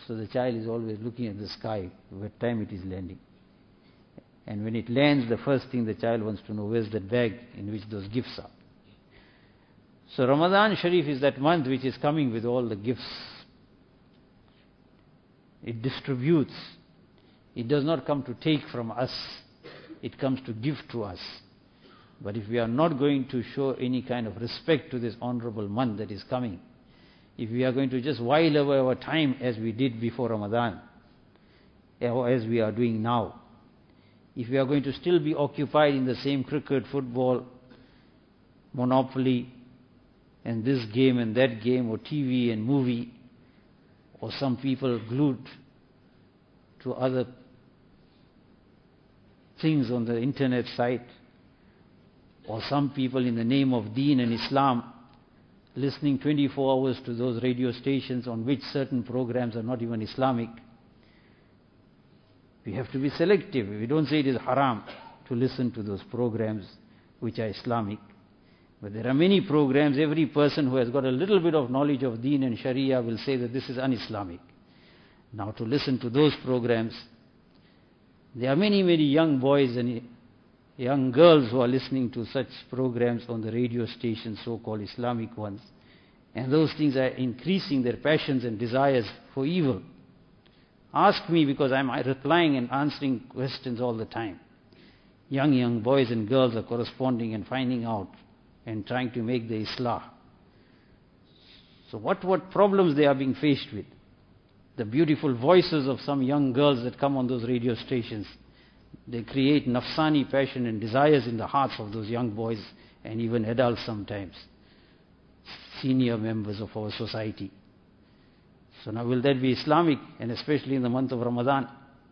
So the child is always looking at the sky, what time it is landing. And when it lands, the first thing the child wants to know, where's that bag in which those gifts are. So Ramadan Sharif is that month which is coming with all the gifts. It distributes. It does not come to take from us. It comes to give to us. But if we are not going to show any kind of respect to this honorable month that is coming, if we are going to just while away our time as we did before Ramadan, or as we are doing now, if we are going to still be occupied in the same cricket, football, monopoly, and this game and that game, or TV and movie, or some people glued to other things on the internet site, or some people in the name of Deen and Islam listening 24 hours to those radio stations on which certain programs are not even Islamic. We have to be selective. We don't say it is haram to listen to those programs which are Islamic. But there are many programs, every person who has got a little bit of knowledge of Deen and Sharia will say that this is un-Islamic. Now to listen to those programs, there are many, many young boys and young girls who are listening to such programs on the radio stations, so-called Islamic ones. And those things are increasing their passions and desires for evil. Ask me, because I'm replying and answering questions all the time. Young boys and girls are corresponding and finding out and trying to make the Islah. So what problems they are being faced with? The beautiful voices of some young girls that come on those radio stations, they create nafsani passion and desires in the hearts of those young boys and even adults sometimes, senior members of our society. So now will that be Islamic, and especially in the month of Ramadan?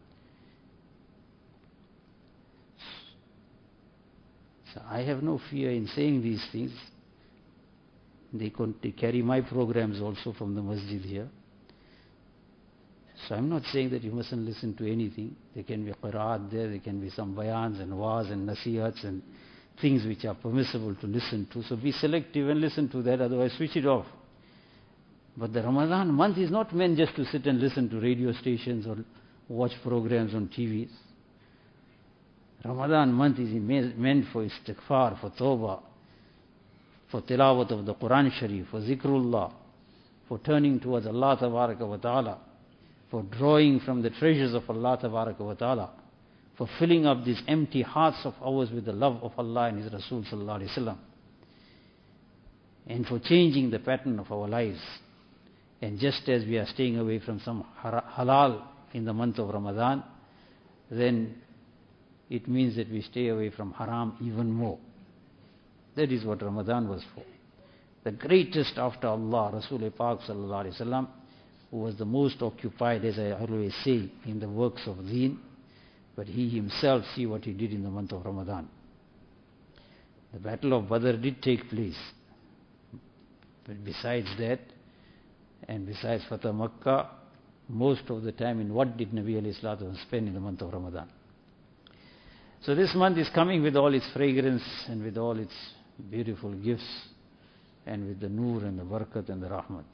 So I have no fear in saying these things. They carry my programs also from the masjid here. So I'm not saying that you mustn't listen to anything. There can be qiraat there can be some bayans and waaz and nasihats and things which are permissible to listen to. So be selective and listen to that, otherwise switch it off. But the Ramadan month is not meant just to sit and listen to radio stations or watch programs on TVs. Ramadan month is meant for istighfar, for tawbah, for tilawat of the Quran Sharif, for zikrullah, for turning towards Allah Tabaraka wa Ta'ala, for drawing from the treasures of Allah Tabaraka wa Ta'ala, for filling up these empty hearts of ours with the love of Allah and His Rasul Sallallahu Alaihi Wasallam, and for changing the pattern of our lives. And just as we are staying away from some halal in the month of Ramadan, then it means that we stay away from haram even more. That is what Ramadan was for. The greatest after Allah, Rasul Pak Sallallahu Alaihi Wasallam, who was the most occupied, as I always say, in the works of Deen, but he himself, see what he did in the month of Ramadan. The Battle of Badr did take place. But besides that, and besides Fatah Makkah, most of the time in what did Nabi alayhi salatu spend in the month of Ramadan? So this month is coming with all its fragrance and with all its beautiful gifts and with the nur and the barakat and the rahmat.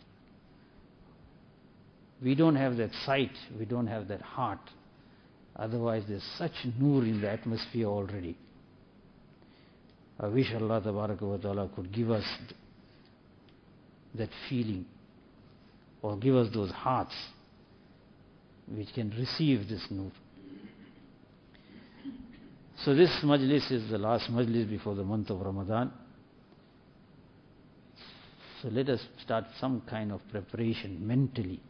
We don't have that sight, we don't have that heart. Otherwise there's such nur in the atmosphere already. I wish Allah Tabaraka wa Ta'ala could give us that feeling, or give us those hearts which can receive this nur. So this majlis is the last majlis before the month of Ramadan. So let us start some kind of preparation mentally.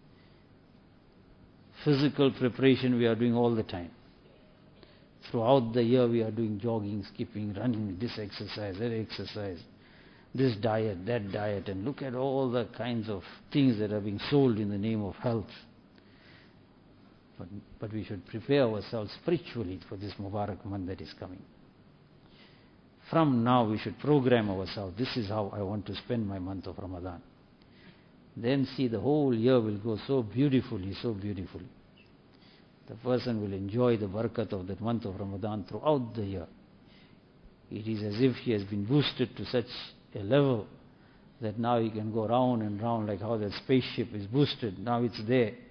Physical preparation we are doing all the time. Throughout the year we are doing jogging, skipping, running, this exercise, that exercise, this diet, that diet, and look at all the kinds of things that are being sold in the name of health. But we should prepare ourselves spiritually for this Mubarak month that is coming. From now we should program ourselves. This is how I want to spend my month of Ramadan. Then see, the whole year will go so beautifully, so beautifully. The person will enjoy the barakat of that month of Ramadan throughout the year. It is as if he has been boosted to such a level that now he can go round and round like how that spaceship is boosted. Now it's there.